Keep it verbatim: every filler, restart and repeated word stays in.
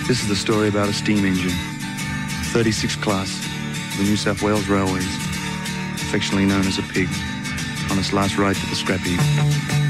This is the story about a steam engine, thirty-six class of the New South Wales Railways, affectionately known as a pig, on its last ride to the scrap heap.